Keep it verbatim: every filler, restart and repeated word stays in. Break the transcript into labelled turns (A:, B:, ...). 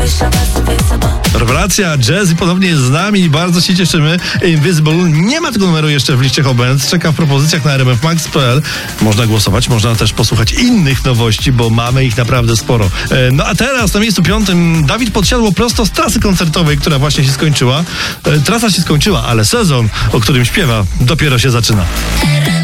A: Rewelacja, Jazzy ponownie jest z nami i bardzo się cieszymy. Invisible nie ma tego numeru jeszcze w liście Hobent. Czeka w propozycjach na r m f max kropka p l. Można głosować, można też posłuchać innych nowości, bo mamy ich naprawdę sporo. No a teraz na miejscu piątym Dawid Podsiadło prosto z trasy koncertowej, która właśnie się skończyła. Trasa się skończyła, ale sezon, o którym śpiewa, dopiero się zaczyna.